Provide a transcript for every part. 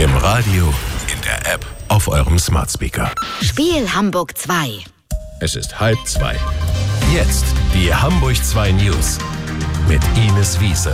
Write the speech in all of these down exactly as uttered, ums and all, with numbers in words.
Im Radio, in der App, auf eurem Smart Speaker. Spiel Hamburg zwei. Es ist halb zwei. Jetzt die Hamburg zwei News mit Ines Wiese.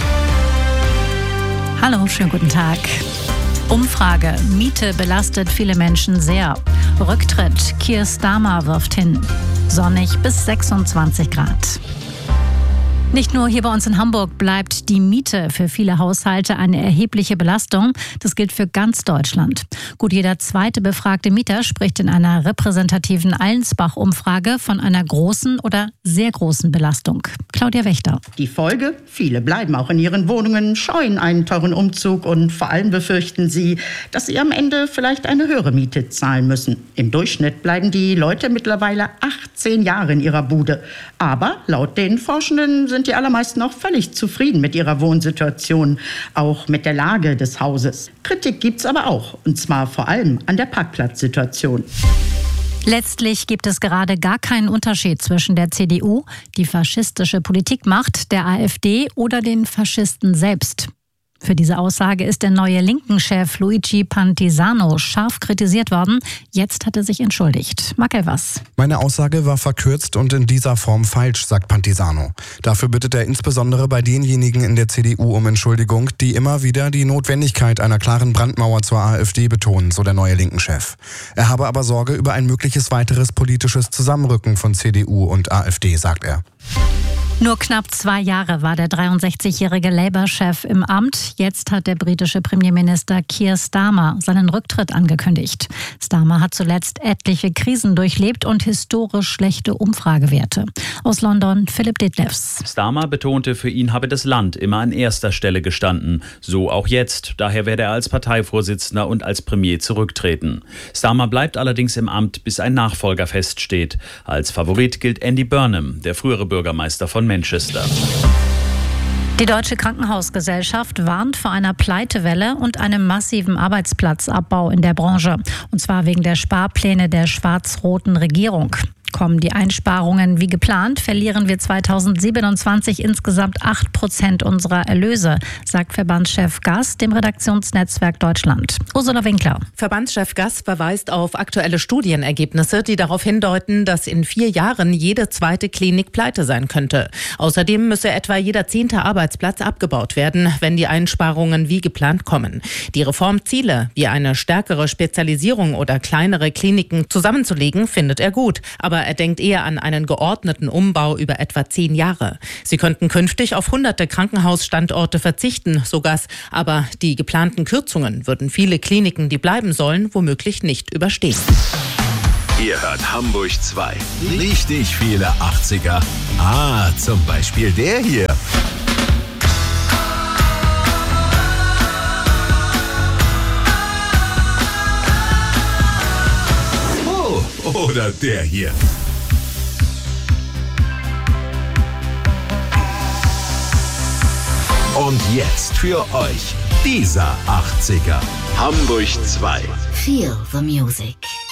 Hallo, schönen guten Tag. Umfrage: Miete belastet viele Menschen sehr. Rücktritt: Keir Starmer wirft hin. Sonnig bis sechsundzwanzig Grad. Nicht nur hier bei uns in Hamburg bleibt die Miete für viele Haushalte eine erhebliche Belastung. Das gilt für ganz Deutschland. Gut jeder zweite befragte Mieter spricht in einer repräsentativen Allensbach-Umfrage von einer großen oder sehr großen Belastung. Claudia Wächter. Die Folge? Viele bleiben auch in ihren Wohnungen, scheuen einen teuren Umzug und vor allem befürchten sie, dass sie am Ende vielleicht eine höhere Miete zahlen müssen. Im Durchschnitt bleiben die Leute mittlerweile achtzehn Jahre in ihrer Bude. Aber laut den Forschenden sind die allermeisten auch völlig zufrieden mit ihrer Wohnsituation, auch mit der Lage des Hauses. Kritik gibt's aber auch, und zwar vor allem an der Parkplatzsituation. Letztlich gibt es gerade gar keinen Unterschied zwischen der C D U, die faschistische Politik macht, der AfD oder den Faschisten selbst. Für diese Aussage ist der neue Linken-Chef Luigi Pantisano scharf kritisiert worden. Jetzt hat er sich entschuldigt. Mag er was? Meine Aussage war verkürzt und in dieser Form falsch, sagt Pantisano. Dafür bittet er insbesondere bei denjenigen in der C D U um Entschuldigung, die immer wieder die Notwendigkeit einer klaren Brandmauer zur AfD betonen, so der neue Linken-Chef. Er habe aber Sorge über ein mögliches weiteres politisches Zusammenrücken von C D U und AfD, sagt er. Nur knapp zwei Jahre war der dreiundsechzigjährige Labour-Chef im Amt. Jetzt hat der britische Premierminister Keir Starmer seinen Rücktritt angekündigt. Starmer hat zuletzt etliche Krisen durchlebt und historisch schlechte Umfragewerte. Aus London Philipp Detlefs. Starmer betonte, für ihn habe das Land immer an erster Stelle gestanden. So auch jetzt. Daher werde er als Parteivorsitzender und als Premier zurücktreten. Starmer bleibt allerdings im Amt, bis ein Nachfolger feststeht. Als Favorit gilt Andy Burnham, der frühere Bürgermeister von Manchester. Die Deutsche Krankenhausgesellschaft warnt vor einer Pleitewelle und einem massiven Arbeitsplatzabbau in der Branche. Und zwar wegen der Sparpläne der schwarz-roten Regierung. Kommen die Einsparungen wie geplant, verlieren wir zweitausendsiebenundzwanzig insgesamt acht Prozent unserer Erlöse, sagt Verbandschef Gass dem Redaktionsnetzwerk Deutschland. Ursula Winkler. Verbandschef Gass verweist auf aktuelle Studienergebnisse, die darauf hindeuten, dass in vier Jahren jede zweite Klinik pleite sein könnte. Außerdem müsse etwa jeder zehnte Arbeitsplatz abgebaut werden, wenn die Einsparungen wie geplant kommen. Die Reformziele, wie eine stärkere Spezialisierung oder kleinere Kliniken zusammenzulegen, findet er gut. Aber er denkt eher an einen geordneten Umbau über etwa zehn Jahre. Sie könnten künftig auf hunderte Krankenhausstandorte verzichten, so Gass. Aber die geplanten Kürzungen würden viele Kliniken, die bleiben sollen, womöglich nicht überstehen. Ihr hört Hamburg zwei. Richtig viele achtziger. Ah, zum Beispiel der hier. Oder der hier. Und jetzt für euch dieser achtziger. Hamburg zwei. Feel the music.